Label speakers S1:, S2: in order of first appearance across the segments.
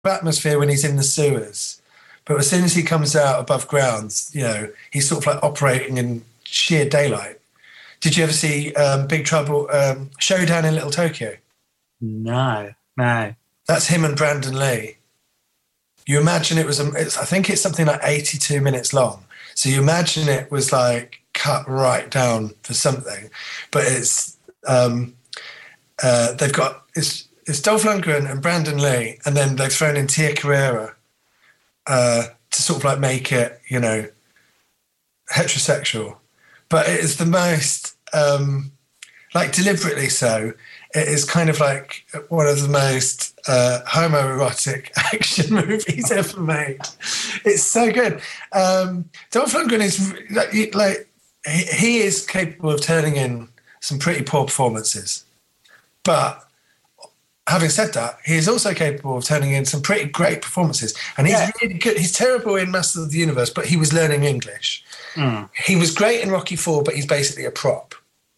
S1: atmosphere when he's in the sewers, but as soon as he comes out above ground, he's sort of like operating in sheer daylight. Did you ever see Big Trouble, Showdown in Little Tokyo?
S2: No.
S1: That's him and Brandon Lee. You imagine I think it's something like 82 minutes long. So you imagine it was like cut right down for something, but it's they've got it's Dolph Lundgren and Brandon Lee, and then they've thrown in Tia Carrere to sort of like make it, heterosexual. But it is the most like deliberately so. It is kind of like one of the most homoerotic action movies ever made. It's so good. Dolph Lundgren is like he is capable of turning in some pretty poor performances, but having said that, he is also capable of turning in some pretty great performances. And he's really good. He's terrible in Masters of the Universe, but he was learning English. He was great in Rocky IV, but he's basically a prop.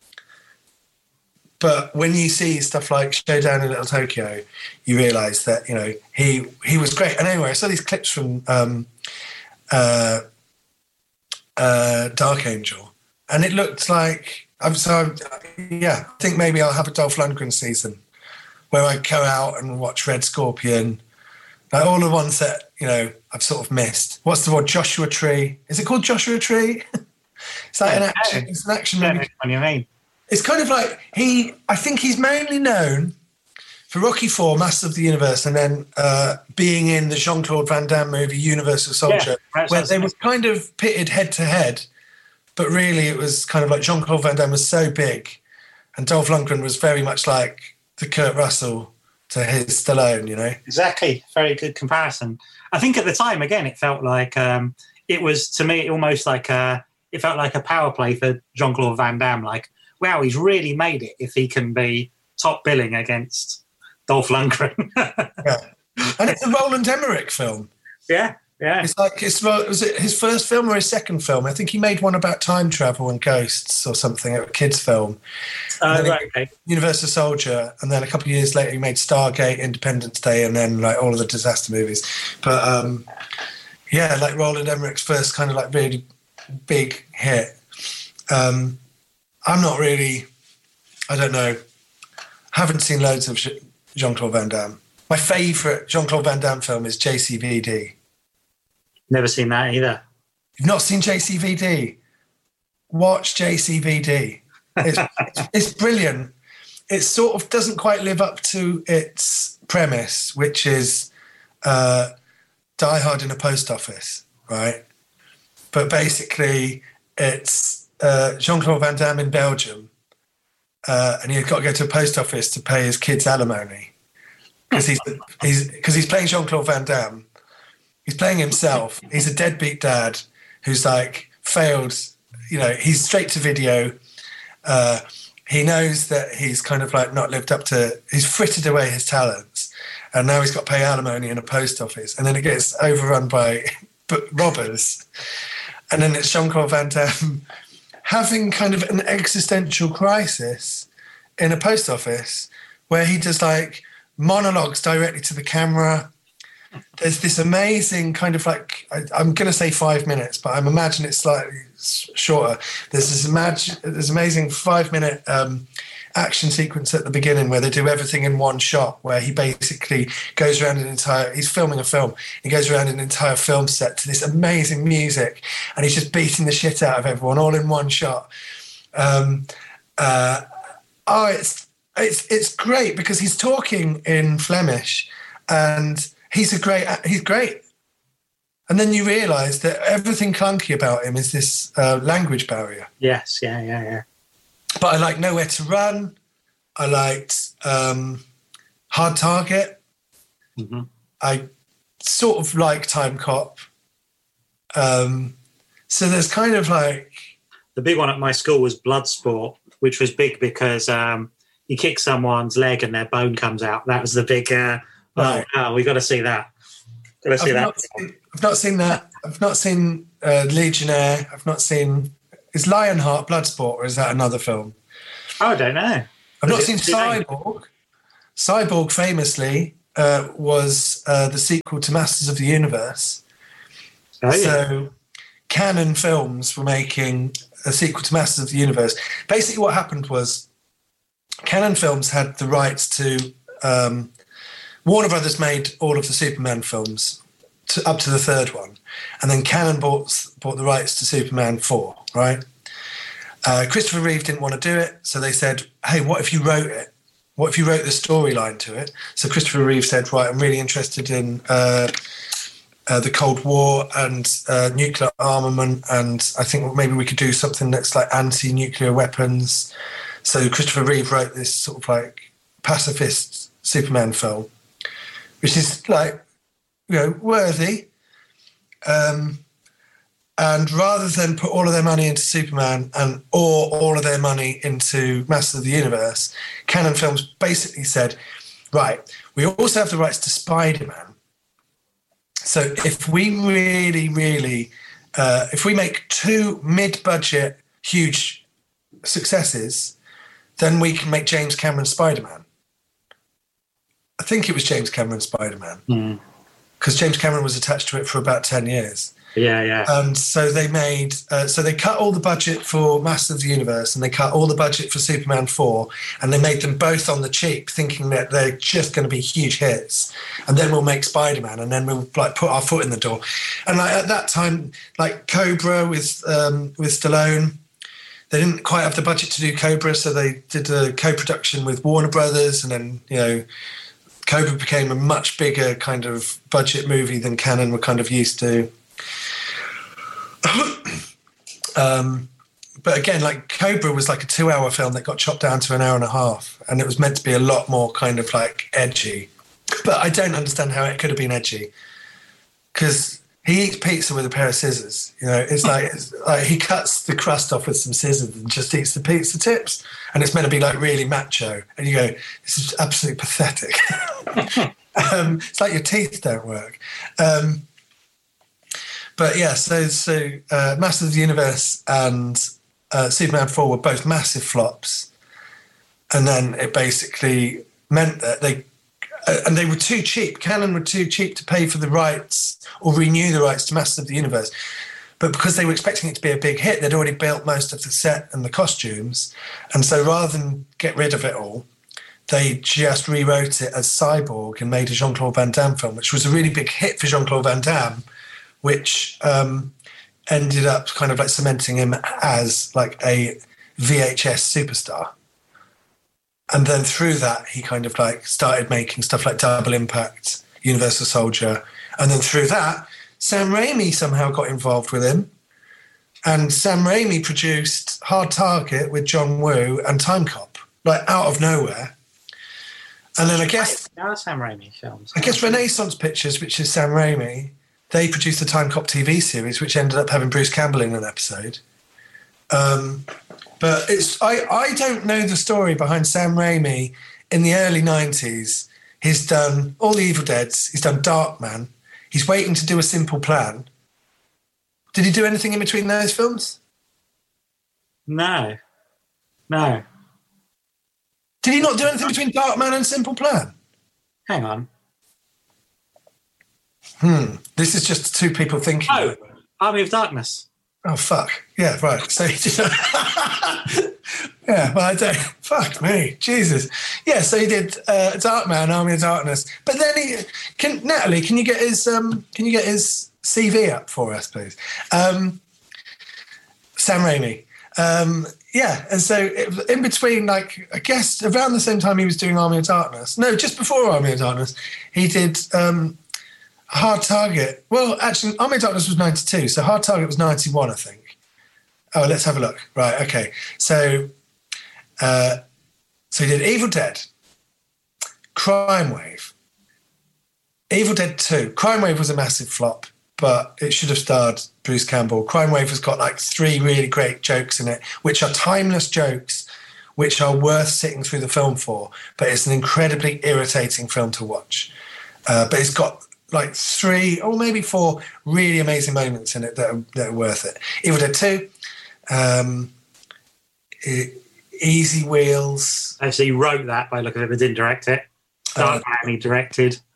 S1: But when you see stuff like Showdown in Little Tokyo, you realise that, he was great. And anyway, I saw these clips from Dark Angel, and it looked like... I think maybe I'll have a Dolph Lundgren season where I go out and watch Red Scorpion, like all the ones that, I've sort of missed. What's the word? Joshua Tree. Is it called Joshua Tree? It's like an action. It's an action movie.
S2: What do you mean?
S1: It's kind of like I think he's mainly known for Rocky IV, Master of the Universe, and then being in the Jean-Claude Van Damme movie Universal Soldier, where they were kind of pitted head to head, but really it was kind of like Jean-Claude Van Damme was so big, and Dolph Lundgren was very much like the Kurt Russell to his Stallone,
S2: Exactly. Very good comparison. I think at the time, again, it felt like it was, to me, almost like it felt like a power play for Jean-Claude Van Damme, like, wow, he's really made it if he can be top billing against Dolph Lundgren.
S1: Yeah. And it's a Roland Emmerich film.
S2: Yeah.
S1: It's like, was it his first film or his second film? I think he made one about time travel and ghosts or something, a kid's film.
S2: Okay.
S1: Universal Soldier, and then a couple of years later he made Stargate, Independence Day, and then like all of the disaster movies. But like Roland Emmerich's first kind of like really big hit. I'm not really, I don't know, haven't seen loads of Jean-Claude Van Damme. My favourite Jean-Claude Van Damme film is JCVD.
S2: Never seen that either.
S1: You've not seen JCVD? Watch JCVD. It's brilliant. It sort of doesn't quite live up to its premise, which is Die Hard in a post office, right? But basically it's Jean-Claude Van Damme in Belgium, and he's got to go to a post office to pay his kids' alimony because he's playing Jean-Claude Van Damme. He's playing himself. He's a deadbeat dad who's like failed. He's straight to video. He knows that he's kind of like not lived up to. He's frittered away his talents, and now he's got to pay alimony in a post office, and then it gets overrun by robbers, and then it's Jean-Claude Van Damme having kind of an existential crisis in a post office where he does like monologues directly to the camera. There's this amazing kind of like, I'm going to say 5 minutes, but I'm imagining it's slightly shorter. There's this amazing 5-minute action sequence at the beginning where they do everything in one shot, where he basically goes around he's filming a film, he goes around an entire film set to this amazing music, and he's just beating the shit out of everyone all in one shot. It's great because he's talking in Flemish, and he's great. And then you realise that everything clunky about him is this language barrier.
S2: Yes, yeah.
S1: But I liked Nowhere to Run. I liked Hard Target. Mm-hmm. I sort of like Time Cop. So there's kind of like...
S2: The big one at my school was Bloodsport, which was big because you kick someone's leg and their bone comes out. That was the big... right. Oh, we got to see that.
S1: I've not seen that. I've not seen Legionnaire. I've not seen... Is Lionheart Bloodsport, or is that another film?
S2: Oh, I don't know.
S1: I've not seen Cyborg. Cyborg famously was the sequel to Masters of the Universe.
S2: Oh, yeah.
S1: So Canon Films were making a sequel to Masters of the Universe. Basically what happened was Canon Films had the rights to... Warner Brothers made all of the Superman films up to the third one. And then Canon bought the rights to Superman 4, right? Christopher Reeve didn't want to do it, so they said, hey, what if you wrote it? What if you wrote the storyline to it? So Christopher Reeve said, right, I'm really interested in the Cold War and nuclear armament, and I think maybe we could do something that's like anti-nuclear weapons. So Christopher Reeve wrote this sort of like pacifist Superman film, which is like, worthy. And rather than put all of their money into Superman or all of their money into Masters of the Universe, Canon Films basically said, right, we also have the rights to Spider-Man. So if we really, if we make 2 mid-budget huge successes, then we can make James Cameron Spider-Man. I think it was James Cameron Spider-Man. Because James Cameron was attached to it for about 10 years.
S2: Yeah.
S1: And so they made, so they cut all the budget for Masters of the Universe and they cut all the budget for Superman 4, and they made them both on the cheap, thinking that they're just going to be huge hits. And then we'll make Spider-Man, and then we'll like put our foot in the door. And like at that time, like Cobra with Stallone, they didn't quite have the budget to do Cobra, so they did a co-production with Warner Brothers, and then Cobra became a much bigger kind of budget movie than Canon were kind of used to. But again, like Cobra was like a 2-hour film that got chopped down to an hour and a half, and it was meant to be a lot more kind of like edgy. But I don't understand how it could have been edgy, because he eats pizza with a pair of scissors. It's like he cuts the crust off with some scissors and just eats the pizza tips, and it's meant to be like really macho. And you go, this is absolutely pathetic. It's like your teeth don't work. But yeah, so Masters of the Universe and Superman 4 were both massive flops. And then it basically meant that they were too cheap. Canon were too cheap to pay for the rights or renew the rights to Masters of the Universe. But because they were expecting it to be a big hit, they'd already built most of the set and the costumes. And so rather than get rid of it all, they just rewrote it as Cyborg and made a Jean-Claude Van Damme film, which was a really big hit for Jean-Claude Van Damme, which ended up kind of like cementing him as like a VHS superstar. And then through that, he kind of like started making stuff like Double Impact, Universal Soldier. And then through that, Sam Raimi somehow got involved with him. And Sam Raimi produced Hard Target with John Woo and Time Cop, like out of nowhere. And then I guess
S2: Sam Raimi films.
S1: I guess Renaissance Pictures, which is Sam Raimi, they produced the Time Cop TV series, which ended up having Bruce Campbell in an episode. But I don't know the story behind Sam Raimi in the early 90s. He's done all the Evil Deads. He's done Darkman. He's waiting to do A Simple Plan. Did he do anything in between those films?
S2: No.
S1: Did he not do anything between Darkman and Simple Plan?
S2: Hang on.
S1: This is just 2 people thinking.
S2: Oh, Army of Darkness.
S1: Oh, fuck. Yeah, right. So he did... Yeah, well, I don't... Fuck me. Jesus. Yeah, so he did Darkman, Army of Darkness. But then Natalie, can you get his CV up for us, please? Sam Raimi. Yeah, and so in between, like, I guess around the same time he was doing Army of Darkness. No, just before Army of Darkness, he did... Hard Target. Well, actually, Army of Darkness was 92, so Hard Target was 91, I think. Oh, let's have a look. Right, okay. So he did Evil Dead, Crime Wave, Evil Dead 2. Crime Wave was a massive flop, but it should have starred Bruce Campbell. Crime Wave has got like 3 really great jokes in it, which are timeless jokes, which are worth sitting through the film for, but it's an incredibly irritating film to watch. But it's got like 3 or maybe 4 really amazing moments in it that are worth it. Evil Dead 2, Easy Wheels.
S2: Actually, he wrote that by looking at it, but didn't direct it. Darkman he directed.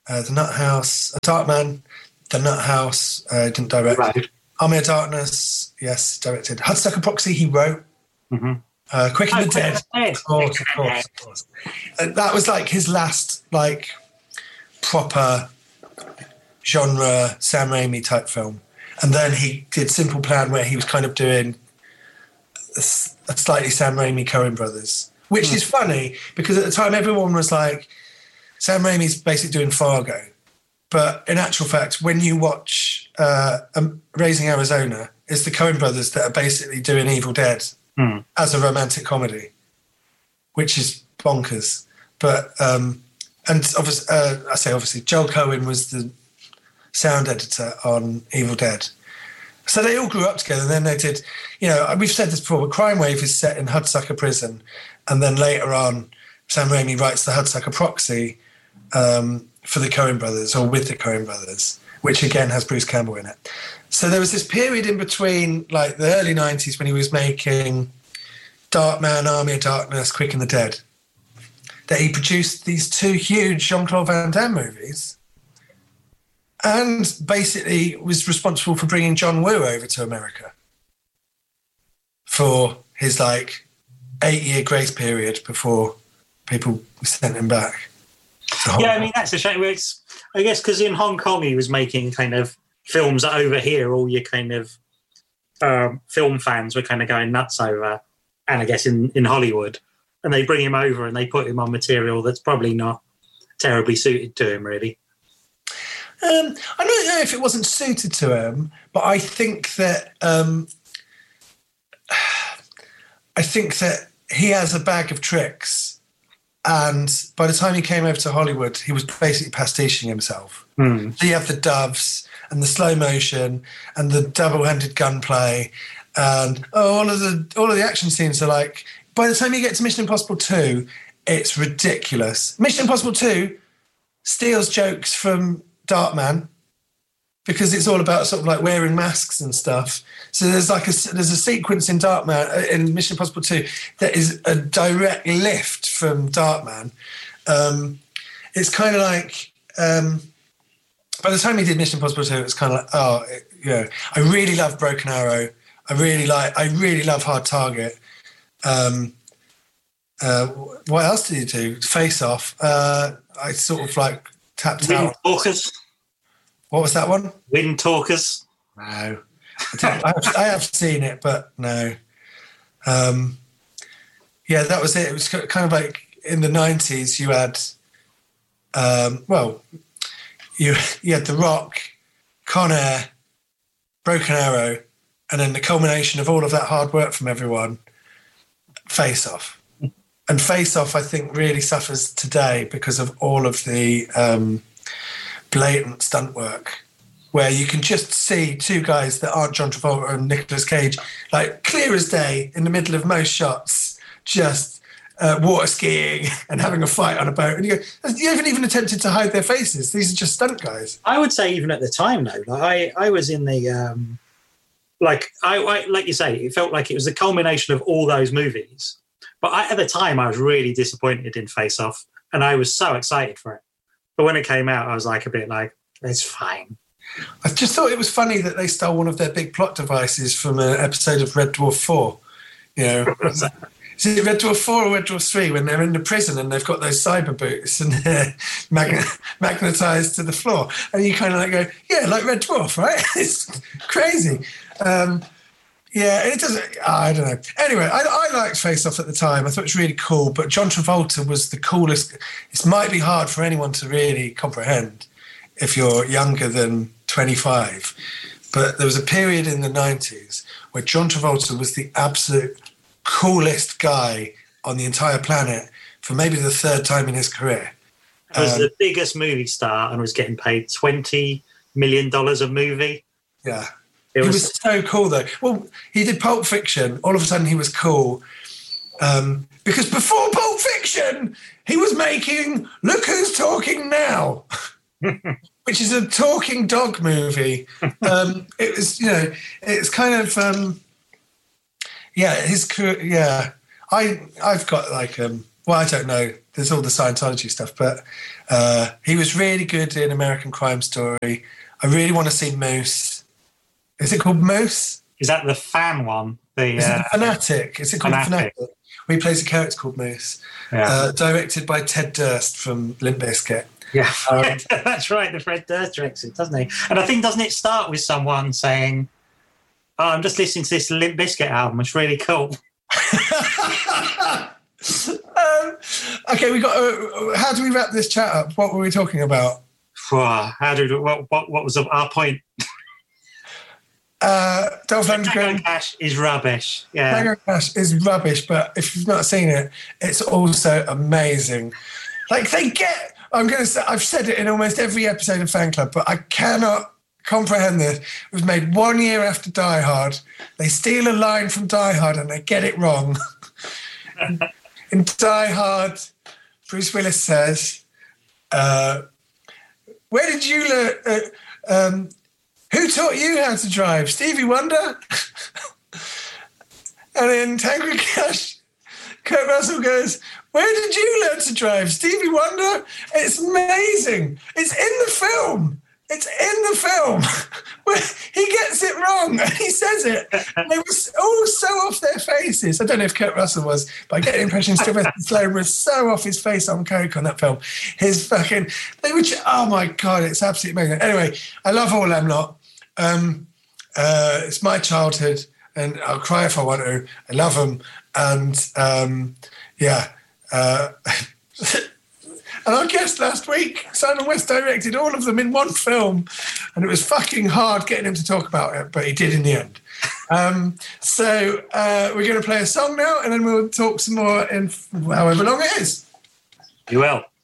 S1: The Nut House, Darkman, The Nut House, didn't direct.
S2: Right.
S1: Army of Darkness, yes, directed. Hudsucker Proxy, he wrote.
S2: Mm-hmm.
S1: Quick and the Dead, of course. That was like his last, like, proper genre Sam Raimi type film. And then he did Simple Plan, where he was kind of doing a slightly Sam Raimi Coen Brothers, which is funny because at the time everyone was like, Sam Raimi's basically doing Fargo. But in actual fact, when you watch Raising Arizona, it's the Coen Brothers that are basically doing Evil Dead as a romantic comedy, which is bonkers. But and obviously, I say obviously, Joel Coen was the sound editor on Evil Dead. So they all grew up together. And then they did, we've said this before, but Crime Wave is set in Hudsucker Prison, and then later on, Sam Raimi writes the Hudsucker Proxy for the Coen Brothers, or with the Coen Brothers, which again has Bruce Campbell in it. So there was this period in between, like the early 90s, when he was making Darkman, Army of Darkness, Quick and the Dead, that he produced these two huge Jean-Claude Van Damme movies and basically was responsible for bringing John Woo over to America for his, 8-year grace period before people sent him back.
S2: Yeah, I mean, that's a shame. I guess because in Hong Kong he was making kind of films that over here all your kind of film fans were kind of going nuts over, and I guess in Hollywood. And they bring him over and they put him on material that's probably not terribly suited to him, really.
S1: I don't know if it wasn't suited to him, but I think that he has a bag of tricks. And by the time he came over to Hollywood, he was basically pastiching himself. So you have the doves and the slow motion and the double-handed gunplay, and all of the action scenes are like. By the time you get to Mission Impossible 2, it's ridiculous. Mission Impossible 2 steals jokes from Darkman because it's all about sort of like wearing masks and stuff. So there's a sequence in Darkman, in Mission Impossible 2, that is a direct lift from Darkman. It's kind of like by the time he did Mission Impossible 2, it's kind of like, I really love Broken Arrow. I really love Hard Target. What else did he do? Face Off. I sort of like tapped out.
S2: Talkers.
S1: What was that one?
S2: Wind Talkers.
S1: No. I have seen it, but no. That was it. It was kind of like in the 90s you had, you had The Rock, Con Air, Broken Arrow, and then the culmination of all of that hard work from everyone, Face Off. And Face Off, I think, really suffers today because of all of the blatant stunt work, where you can just see two guys that aren't John Travolta and Nicolas Cage, like clear as day in the middle of most shots, just water skiing and having a fight on a boat. And you haven't even attempted to hide their faces. These are just stunt guys.
S2: I would say even at the time, though, I was in the... like you say, it felt like it was the culmination of all those movies. But at the time, I was really disappointed in Face Off, and I was so excited for it. But when it came out, I was like a bit like, it's fine.
S1: I just thought it was funny that they stole one of their big plot devices from an episode of Red Dwarf 4. Is it Red Dwarf 4 or Red Dwarf 3 when they're in the prison and they've got those cyber boots and they're magnetized to the floor? And you kind of like go, yeah, like Red Dwarf, right? It's crazy. It doesn't. I don't know. Anyway, I liked Face Off at the time. I thought it was really cool. But John Travolta was the coolest. It might be hard for anyone to really comprehend if you're younger than 25. But there was a period in the 90s where John Travolta was the absolute coolest guy on the entire planet for maybe the third time in his career.
S2: He was the biggest movie star and was getting paid $20 million a movie.
S1: Yeah. He was so cool, though. Well, he did Pulp Fiction. All of a sudden, he was cool. Because before Pulp Fiction, he was making Look Who's Talking Now, which is a talking dog movie. It was, it's kind of, his career, yeah. I've got like, I don't know there's all the Scientology stuff, but he was really good in American Crime Story. I really want to see Moose. Is it called Moose?
S2: Is that the fan one?
S1: Is it Fanatic? Is it called
S2: Fanatic?
S1: Where he plays a character called Moose.
S2: Yeah.
S1: Directed by Ted Durst from Limp Bizkit.
S2: Yeah, that's right. The Fred Durst directs it, doesn't he? And I think, doesn't it start with someone saying, "Oh, I'm just listening to this Limp Bizkit album. It's really cool."
S1: Okay, we got. How do we wrap this chat up? What were we talking about?
S2: What was our point?
S1: Dolph Lundgren.
S2: Tango Cash is rubbish. Yeah,
S1: Tango Cash is rubbish, but if you've not seen it, it's also amazing. Like they get. I'm going to say. I've said it in almost every episode of Fan Club, but I cannot comprehend this. It was made 1 year after Die Hard. They steal a line from Die Hard and they get it wrong. In Die Hard, Bruce Willis says, "Where did you learn? Who taught you how to drive? Stevie Wonder?" And in Tango Cash, Kurt Russell goes, "Where did you learn to drive? Stevie Wonder?" It's amazing. It's in the film. It's in the film. Where he gets it wrong and he says it. And they were all so off their faces. I don't know if Kurt Russell was, but I get the impression Sylvester Stallone was so off his face on coke on that film. Oh my God, it's absolutely amazing. Anyway, I love all them lot. It's my childhood and I'll cry if I want to. I love them. And and our guest last week, Simon West directed all of them in one film, and it was fucking hard getting him to talk about it, but he did in the end. So we're going to play a song now, and then we'll talk some more in however long it is.
S2: You will.